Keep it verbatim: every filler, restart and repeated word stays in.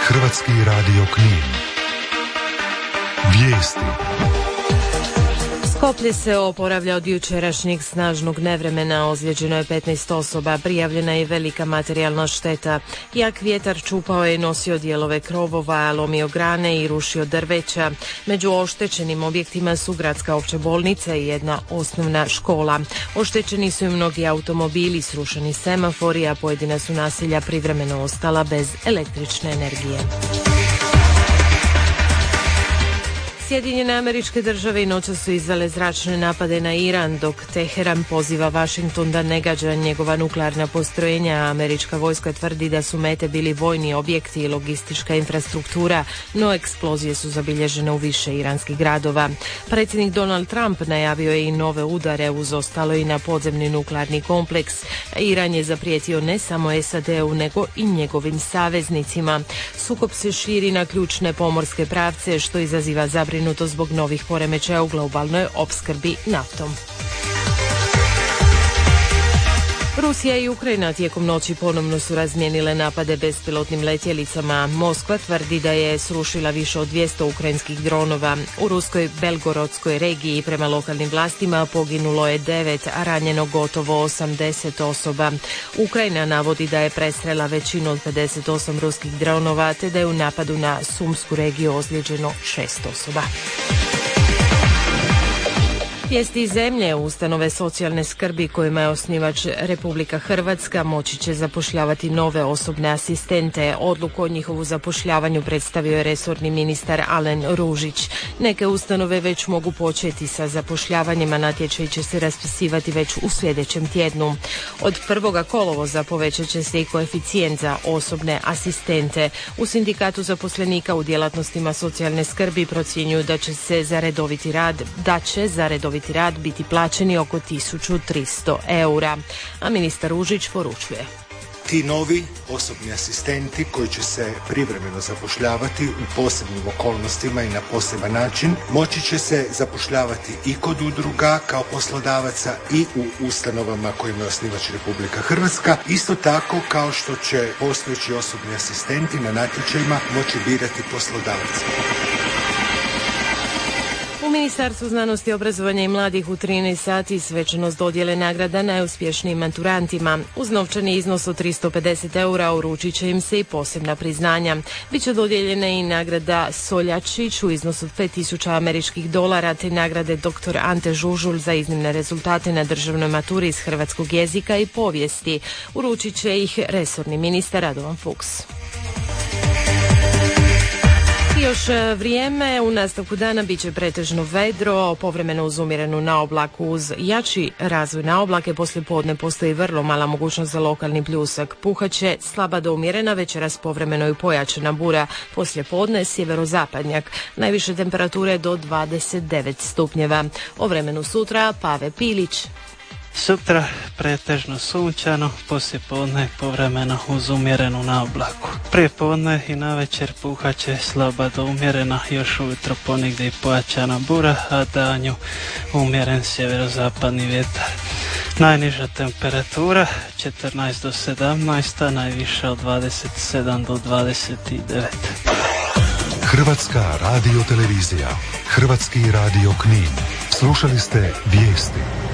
Hrvatski radio Knin. Vijesti. Skoplje se oporavlja od jučerašnjeg snažnog nevremena, ozlijeđeno je petnaest osoba, prijavljena je velika materijalna šteta. Jak vjetar čupao je i nosio dijelove krovova, lomio grane i rušio drveća. Među oštećenim objektima su gradska opća bolnica i jedna osnovna škola. Oštećeni su i mnogi automobili, srušeni semafori, a pojedina su naselja privremeno ostala bez električne energije. Sjedinjene Američke Države i noćas su izdale zračne napade na Iran, dok Teheran poziva Washington da ne gađa njegova nuklearna postrojenja. Američka vojska tvrdi da su mete bili vojni objekti i logistička infrastruktura, no eksplozije su zabilježene u više iranskih gradova. Predsjednik Donald Trump najavio je i nove udare, uz ostalo i na podzemni nuklearni kompleks. Iran je zaprijetio ne samo S A D-u, nego i njegovim saveznicima. Sukob se širi na ključne pomorske pravce, što izaziva zabrinutost zbog novih poremećaja u globalnoj opskrbi naftom. Rusija i Ukrajina tijekom noći ponovno su razmijenile napade bespilotnim letjelicama. Moskva tvrdi da je srušila više od dvjesto ukrajinskih dronova. U ruskoj Belgorodskoj regiji prema lokalnim vlastima poginulo je devet, a ranjeno gotovo osamdeset osoba. Ukrajina navodi da je presrela većinu od pedeset osam ruskih dronova, te da je u napadu na Sumsku regiju ozlijeđeno šest osoba. Vijesti iz zemlje. Ustanove socijalne skrbi kojima je osnivač Republika Hrvatska moći će zapošljavati nove osobne asistente. Odluku o njihovu zapošljavanju predstavio je resorni ministar Alen Ružić. Neke ustanove već mogu početi sa zapošljavanjima, natječaj će se raspisivati već u sljedećem tjednu. Od prvoga kolovoza povećat će se i koeficijent za osobne asistente. U sindikatu zaposlenika u djelatnostima socijalne skrbi procjenjuju da će se za redoviti rad, da će za redoviti rad biti plaćeni oko tisuću tristo eura, a ministar Ružić poručuje. Ti novi osobni asistenti koji će se privremeno zapošljavati u posebnim okolnostima i na poseban način moći će se zapošljavati i kod udruga kao poslodavaca i u ustanovama kojima je osnivač Republika Hrvatska, isto tako kao što će postojeći osobni asistenti na natječajima moći birati poslodavaca. U Ministarstvu znanosti, obrazovanja i mladih u trinaest sati svečanost dodjele nagrada najuspješnijim maturantima. Uz novčani iznos od tristo pedeset eura uručit će im se i posebna priznanja. Biće dodijeljena i nagrada Soljačić u iznosu od pet tisuća američkih dolara, te nagrade doktor Ante Žužulj za iznimne rezultate na državnoj maturi iz hrvatskog jezika i povijesti. Uručit će ih resorni ministar Radovan Fuchs. Još vrijeme, u nastavku dana bit će pretežno vedro, povremeno uz umjerenu naoblaku, uz jači razvoj naoblake. Poslije podne postoji vrlo mala mogućnost za lokalni pljusak. Puhaće slaba do umjerena, večeras povremeno i pojačana bura. Poslije podne sjeverozapadnjak. Najviše temperature do dvadeset devet stupnjeva. O vremenu sutra Pave Pilić. Sutra pretežno sunčano, poslije podne povremeno uz umjerenu naoblaku. Prije podne i navečer puhaće slaba do umjerena, još ujutro ponegdje i pojačana bura, a danju umjeren sjeverozapadni vjetar. Najniža temperatura četrnaest do sedamnaest, a najviša od dvadeset sedam do dvadeset devet. Hrvatska radio televizija, Hrvatski radio Knin. Slušali ste vijesti.